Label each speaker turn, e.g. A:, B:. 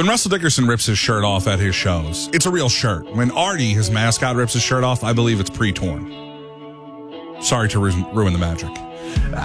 A: When Russell Dickerson rips his shirt off at his shows, it's a real shirt. When Artie, his mascot, rips his shirt off, I believe it's pre-torn. Sorry to ruin the magic.